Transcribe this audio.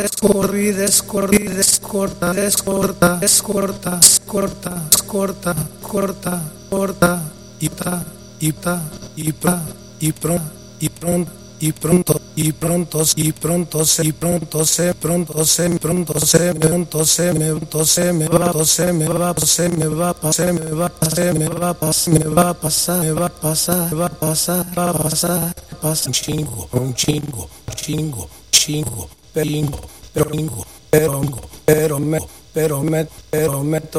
descorri, descorri, descorta, descorta, descorta, corta, corta, corta, corta, ipta, ipta, ipra, ipron, ipron, y pronto, y pronto, y pronto, y pronto, pronto, pronto, pronto, se me va, se me va, se me va, se me va, se me va, se me va a pasar, me va a pasar, va a pasar, va a pasar, pasa un chingo, chingo, chingo, peringo, perongo, pero me, pero meto